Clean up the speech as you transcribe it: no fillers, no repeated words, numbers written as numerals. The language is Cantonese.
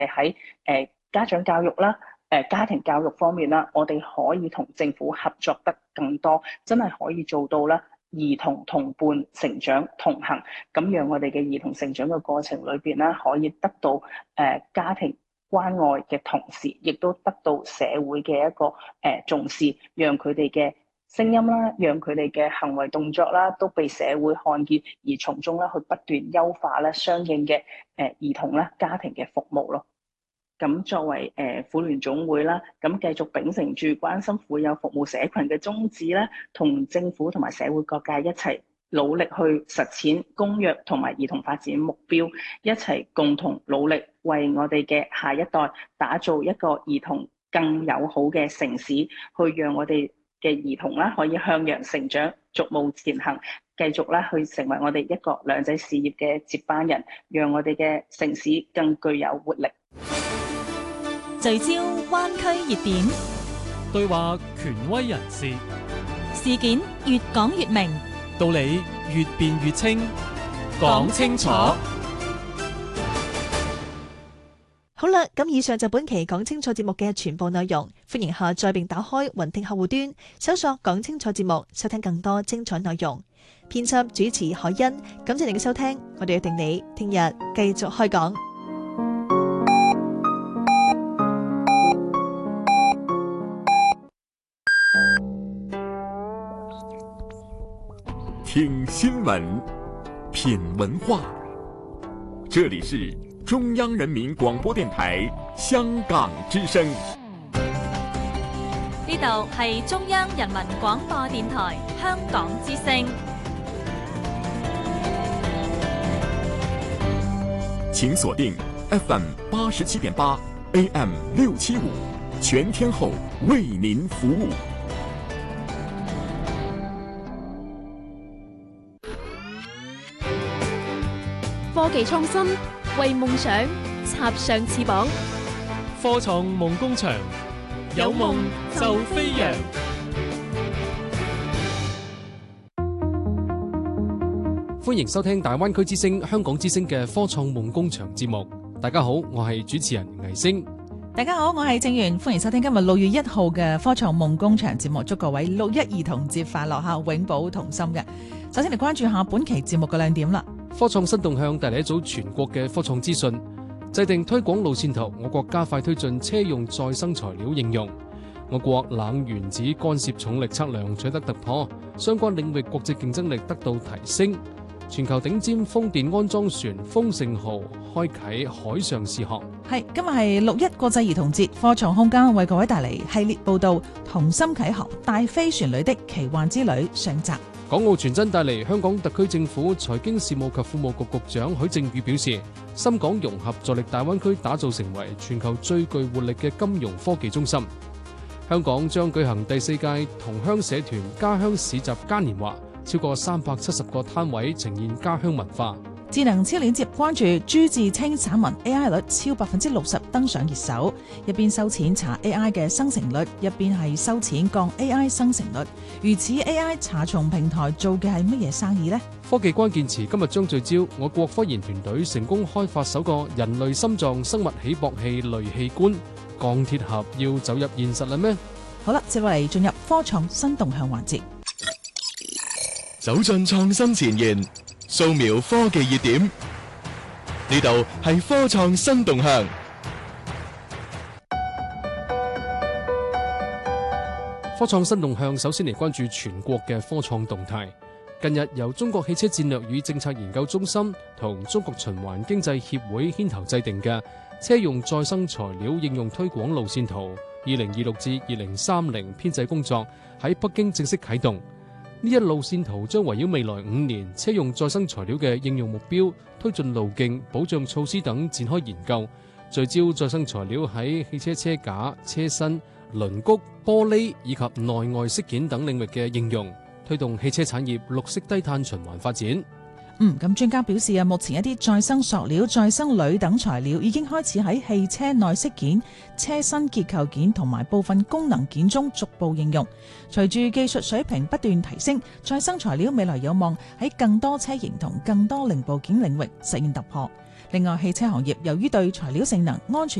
喺家長教育啦、家庭教育方面啦，我哋可以同政府合作得更多，真係可以做到啦，兒童同伴成長同行，咁讓我哋嘅兒童成長嘅過程裏邊啦，可以得到家庭關愛嘅同時，亦都得到社會嘅一個重視，讓佢哋嘅聲音啦，讓佢哋嘅行為動作啦，都被社會看見，而從中咧去不斷優化咧相應嘅兒童啦家庭嘅服務咯。咁作為婦聯總會啦，咁繼續秉承住關心婦幼服務社群嘅宗旨咧，同政府同埋社會各界一齊努力去實踐公約同埋兒童發展目標，一齊共同努力為我哋嘅下一代打造一個兒童更友好嘅城市，去讓我哋嘅兒童啦可以向陽成長，逐步前行，繼續啦去成為我哋一國兩制事業嘅接班人，讓我哋嘅城市更具有活力。 聚焦灣區熱點， 對話權威人士， 事件越講越明， 道理越辯越清，講清楚。 好啦，咁以上就本期講清楚節目嘅全部內容，歡迎下載並打開雲聽客戶端，搜索講清楚節目，收聽更多精彩內容。編輯主持海欣，感謝你嘅收聽，我哋約定你聽日繼續開講。 听新闻，品文化，这里是中央人民广播电台香港之声。 呢度係中央人民廣播電台香港之聲。 請鎖定 FM 87.8 AM 675，全天候為您服務。 科技創新，為夢想插上翅膀。 科創夢工場，有夢就飛揚。歡迎收聽大灣區之聲、香港之聲嘅科創夢工場節目。大家好，我係主持人倪星。 大家好，我係正源，歡迎收聽今日6月1號嘅科創夢工場節目，祝各位6·1兒童節快樂嚇，永葆童心嘅。首先嚟關注下本期節目嘅亮點啦。 科創新動向帶嚟一組全國嘅科創資訊，制定推廣路線圖。我國加快推進車用再生材料應用。我國冷原子干涉重力測量取得突破，相關領域國際競爭力得到提升。全球頂尖風電安裝船豐盛號開啟海上試航。係今日係6·1國際兒童節，科創空間為各位帶嚟系列報道，童心啟航，大飛船裏的奇幻之旅上集。 港澳傳真帶嚟，香港特區政府財經事務及庫務局局長許正宇表示，深港融合助力大灣區打造成為全球最具活力嘅金融科技中心。香港將舉行第4屆同鄉社團家鄉市集嘉年華，超過370個攤位呈現家鄉文化。 智能超鏈接關注朱自清散文 AI 率超60%登上熱搜，一邊收錢查 AI 嘅生成率，一邊係收錢降 AI 生成率。如此 AI 查重平台做嘅係乜嘢生意呢？ 科技關鍵詞今日將聚焦我國科研團隊成功開發首個人類心臟生物起搏器類器官，鋼鐵俠要走入現實啦咩？ 好啦，接落嚟進入科創新動向環節， 走進創新前沿，掃描科技熱點，呢度係科創新動向。 科創新動向首先嚟關注全國嘅科創動態。近日由中國汽車戰略與政策研究中心同中國循環經濟協會牽頭制定嘅車用再生材料應用推廣路線圖2026至2030編製工作喺北京正式啟動。呢一路線圖將圍繞未來5年車用再生材料嘅應用目標、推進路徑、保障措施等展開研究，聚焦再生材料喺汽車車架、車身、輪轂、玻璃以及內外飾件等領域嘅應用，推動汽車產業綠色低碳循環發展。 咁專家表示啊，目前一啲再生塑料、再生鋁等材料已經開始喺汽車內飾件、車身結構件同埋部分功能件中逐步應用。隨住技術水平不斷提升，再生材料未來有望喺更多車型同更多零部件領域實現突破。 另外，汽車行業由於對材料性能、安全